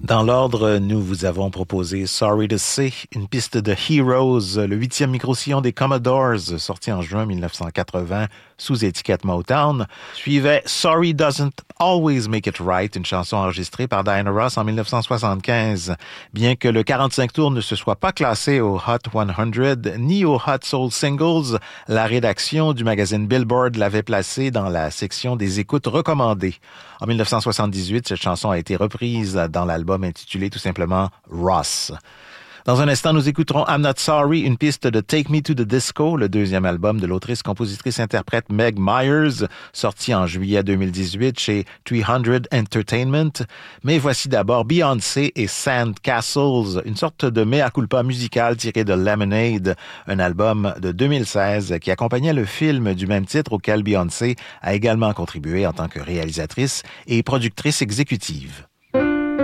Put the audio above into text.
Dans l'ordre, nous vous avons proposé Sorry to Say, une piste de Heroes, le 8e micro-sillon des Commodores, sorti en juin 1980 sous étiquette Motown. Suivait Sorry Doesn't Always Make It Right, une chanson enregistrée par Diana Ross en 1975. Bien que le 45 tours ne se soit pas classé au Hot 100 ni au Hot Soul Singles, la rédaction du magazine Billboard l'avait placé dans la section des écoutes recommandées. En 1978, cette chanson a été reprise dans l'album intitulé tout simplement Ross. Dans un instant, nous écouterons I'm Not Sorry, une piste de Take Me to the Disco, le deuxième album de l'autrice-compositrice-interprète Meg Myers, sorti en juillet 2018 chez 300 Entertainment. Mais voici d'abord Beyoncé et Sand Castles, une sorte de mea culpa musical tiré de Lemonade, un album de 2016 qui accompagnait le film du même titre auquel Beyoncé a également contribué en tant que réalisatrice et productrice exécutive.